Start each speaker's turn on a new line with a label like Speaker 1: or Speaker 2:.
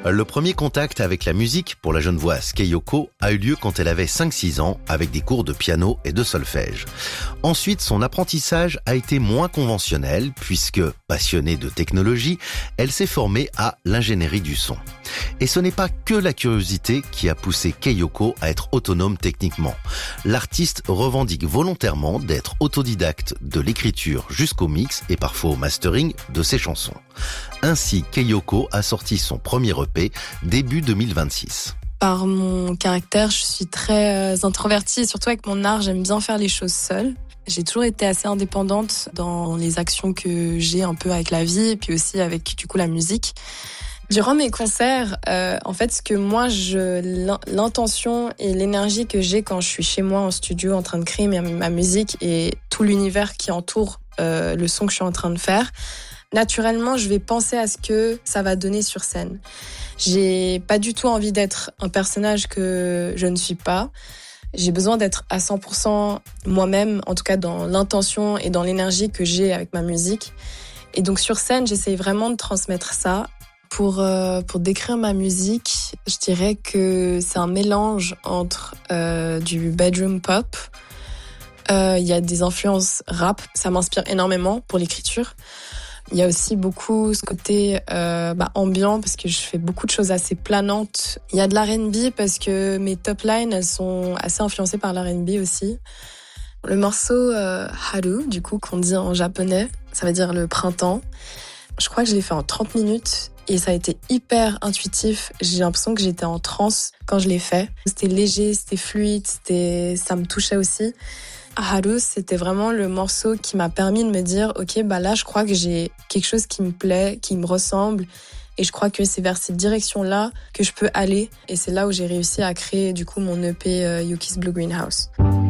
Speaker 1: Le premier contact avec la musique pour la genevoise Keiyoko a eu lieu quand elle avait 5-6 ans avec des cours de piano et de solfège. Ensuite, son apprentissage a été moins conventionnel puisque, passionnée de technologie, elle s'est formée à l'ingénierie du son. Et ce n'est pas que la curiosité qui a poussé Keiyoko à être autonome techniquement. L'artiste revendique volontairement d'être autodidacte de l'écriture jusqu'au mix et parfois au mastering de ses chansons. Ainsi, Keiyoko a sorti son premier EP début 2026.
Speaker 2: Par mon caractère, je suis très introvertie et surtout avec mon art, j'aime bien faire les choses seule. J'ai toujours été assez indépendante dans les actions que j'ai un peu avec la vie et puis aussi avec du coup la musique. Durant mes concerts, en fait, ce que moi, l'intention et l'énergie que j'ai quand je suis chez moi en studio en train de créer ma musique et tout l'univers qui entoure le son que je suis en train de faire, naturellement, je vais penser à ce que ça va donner sur scène. J'ai pas du tout envie d'être un personnage que je ne suis pas. J'ai besoin d'être à 100% moi-même, en tout cas dans l'intention et dans l'énergie que j'ai avec ma musique. Et donc sur scène, j'essaye vraiment de transmettre ça. Pour décrire ma musique, je dirais que c'est un mélange entre du bedroom pop. Il y a des influences rap, ça m'inspire énormément pour l'écriture. Il y a aussi beaucoup ce côté ambiant parce que je fais beaucoup de choses assez planantes. Il y a de l'R&B parce que mes top lines elles sont assez influencées par l'R&B aussi. Le morceau Haru, du coup, qu'on dit en japonais, ça veut dire le printemps. Je crois que je l'ai fait en 30 minutes et ça a été hyper intuitif. J'ai l'impression que j'étais en transe quand je l'ai fait. C'était léger, c'était fluide, ça me touchait aussi. Haru, c'était vraiment le morceau qui m'a permis de me dire ok, là je crois que j'ai quelque chose qui me plaît, qui me ressemble et je crois que c'est vers cette direction-là que je peux aller et c'est là où j'ai réussi à créer du coup mon EP Yuki's Blue Greenhouse.